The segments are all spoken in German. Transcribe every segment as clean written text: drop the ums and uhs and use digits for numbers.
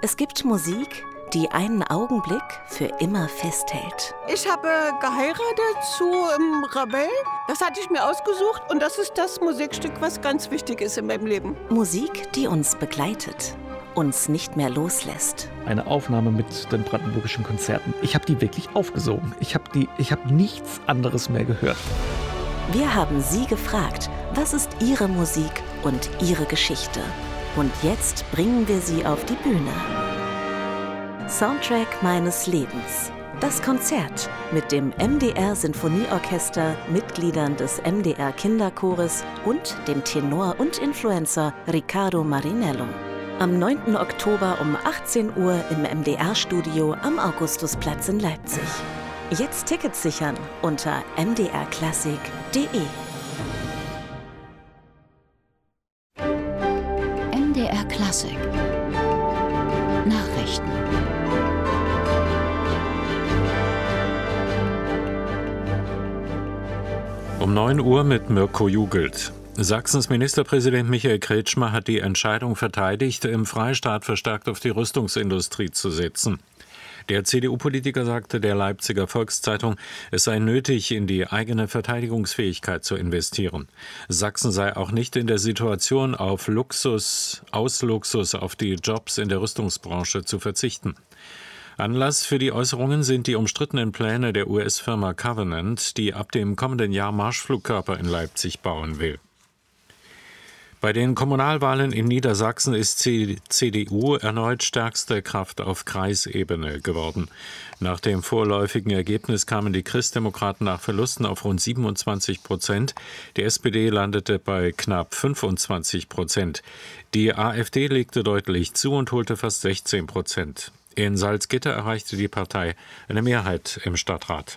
Es gibt Musik, die einen Augenblick für immer festhält. Ich habe geheiratet zu Ravel. Das hatte ich mir ausgesucht und das ist das Musikstück, was ganz wichtig ist in meinem Leben. Musik, die uns begleitet, uns nicht mehr loslässt. Eine Aufnahme mit den Brandenburgischen Konzerten. Ich habe die wirklich aufgesogen. Ich habe nichts anderes mehr gehört. Wir haben Sie gefragt, was ist Ihre Musik und Ihre Geschichte? Und jetzt bringen wir sie auf die Bühne. Soundtrack meines Lebens. Das Konzert mit dem MDR Sinfonieorchester, Mitgliedern des MDR Kinderchores und dem Tenor und Influencer Riccardo Marinello. Am 9. Oktober um 18 Uhr im MDR-Studio am Augustusplatz in Leipzig. Jetzt Tickets sichern unter mdrklassik.de. MDR Klassik. Nachrichten. Um 9 Uhr mit Mirko Jugelt. Sachsens Ministerpräsident Michael Kretschmer hat die Entscheidung verteidigt, im Freistaat verstärkt auf die Rüstungsindustrie zu setzen. Der CDU-Politiker sagte der Leipziger Volkszeitung, es sei nötig, in die eigene Verteidigungsfähigkeit zu investieren. Sachsen sei auch nicht in der Situation, auf Luxus auf die Jobs in der Rüstungsbranche zu verzichten. Anlass für die Äußerungen sind die umstrittenen Pläne der US-Firma Covenant, die ab dem kommenden Jahr Marschflugkörper in Leipzig bauen will. Bei den Kommunalwahlen in Niedersachsen ist CDU erneut stärkste Kraft auf Kreisebene geworden. Nach dem vorläufigen Ergebnis kamen die Christdemokraten nach Verlusten auf rund 27%. Die SPD landete bei knapp 25%. Die AfD legte deutlich zu und holte fast 16%. In Salzgitter erreichte die Partei eine Mehrheit im Stadtrat.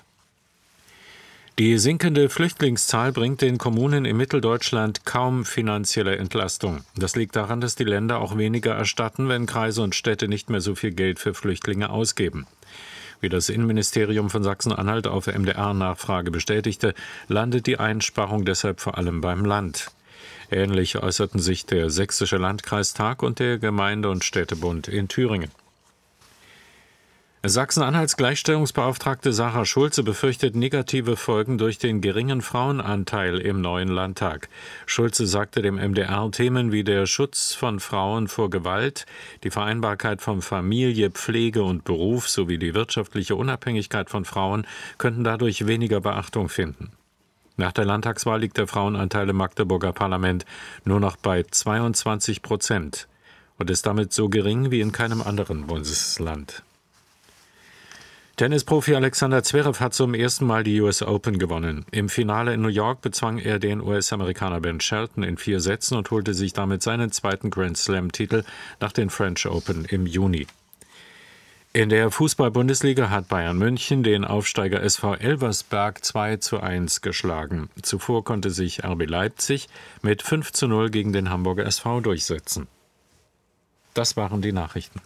Die sinkende Flüchtlingszahl bringt den Kommunen in Mitteldeutschland kaum finanzielle Entlastung. Das liegt daran, dass die Länder auch weniger erstatten, wenn Kreise und Städte nicht mehr so viel Geld für Flüchtlinge ausgeben. Wie das Innenministerium von Sachsen-Anhalt auf MDR-Nachfrage bestätigte, landet die Einsparung deshalb vor allem beim Land. Ähnlich äußerten sich der Sächsische Landkreistag und der Gemeinde- und Städtebund in Thüringen. Sachsen-Anhalts Gleichstellungsbeauftragte Sarah Schulze befürchtet negative Folgen durch den geringen Frauenanteil im neuen Landtag. Schulze sagte dem MDR, Themen wie der Schutz von Frauen vor Gewalt, die Vereinbarkeit von Familie, Pflege und Beruf sowie die wirtschaftliche Unabhängigkeit von Frauen könnten dadurch weniger Beachtung finden. Nach der Landtagswahl liegt der Frauenanteil im Magdeburger Parlament nur noch bei 22% und ist damit so gering wie in keinem anderen Bundesland. Tennisprofi Alexander Zverev hat zum ersten Mal die US Open gewonnen. Im Finale in New York bezwang er den US-Amerikaner Ben Shelton in 4 Sätzen und holte sich damit seinen zweiten Grand-Slam-Titel nach den French Open im Juni. In der Fußball-Bundesliga hat Bayern München den Aufsteiger SV Elversberg 2:1 geschlagen. Zuvor konnte sich RB Leipzig mit 5:0 gegen den Hamburger SV durchsetzen. Das waren die Nachrichten.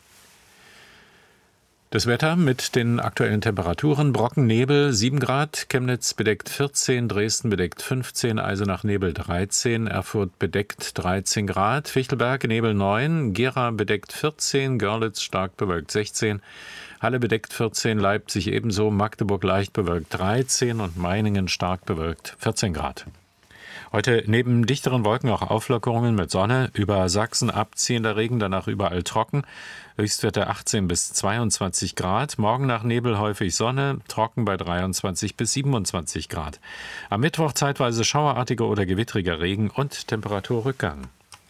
Das Wetter mit den aktuellen Temperaturen: Brocken, Nebel 7 Grad, Chemnitz bedeckt 14, Dresden bedeckt 15, Eisenach Nebel 13, Erfurt bedeckt 13 Grad, Fichtelberg Nebel 9, Gera bedeckt 14, Görlitz stark bewölkt 16, Halle bedeckt 14, Leipzig ebenso, Magdeburg leicht bewölkt 13 und Meiningen stark bewölkt 14 Grad. Heute neben dichteren Wolken auch Auflockerungen mit Sonne, über Sachsen abziehender Regen, danach überall trocken. Höchstwerte 18 bis 22 Grad. Morgen nach Nebel häufig Sonne, trocken bei 23 bis 27 Grad. Am Mittwoch zeitweise schauerartiger oder gewittriger Regen und Temperaturrückgang.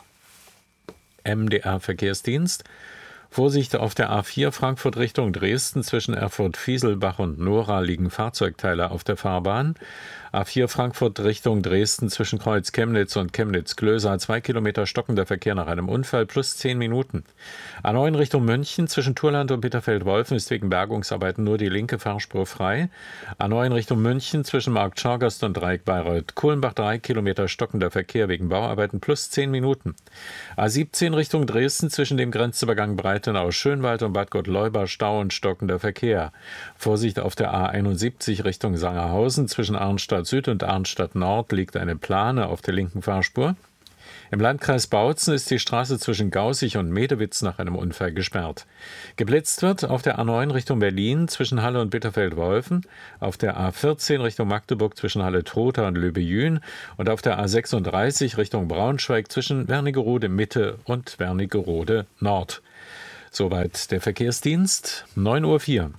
MDR Verkehrsdienst. Vorsicht auf der A4 Frankfurt Richtung Dresden. Zwischen Erfurt-Fieselbach und Nora liegen Fahrzeugteile auf der Fahrbahn. A4 Frankfurt Richtung Dresden zwischen Kreuz Chemnitz und Chemnitz-Klöser 2 Kilometer stockender Verkehr nach einem Unfall plus 10 Minuten. A9 Richtung München zwischen Turland und Bitterfeld-Wolfen ist wegen Bergungsarbeiten nur die linke Fahrspur frei. A9 Richtung München zwischen Markt Schorgast und Dreieck Bayreuth-Kulmbach 3 Kilometer stockender Verkehr wegen Bauarbeiten plus 10 Minuten. A17 Richtung Dresden zwischen dem Grenzübergang Breitenau-Schönwald und Bad Gottleuba Stau und stockender Verkehr. Vorsicht auf der A71 Richtung Sangerhausen zwischen Arnstadt Süd und Arnstadt Nord liegt eine Plane auf der linken Fahrspur. Im Landkreis Bautzen ist die Straße zwischen Gaußig und Medewitz nach einem Unfall gesperrt. Geblitzt wird auf der A9 Richtung Berlin zwischen Halle und Bitterfeld-Wolfen, auf der A14 Richtung Magdeburg zwischen Halle-Trotha und Löbejün und auf der A36 Richtung Braunschweig zwischen Wernigerode Mitte und Wernigerode Nord. Soweit der Verkehrsdienst, 9:04 Uhr.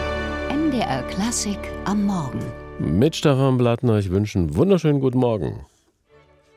MDR Klassik am Morgen. Mit Stefan Blattner, ich wünsche einen wunderschönen guten Morgen.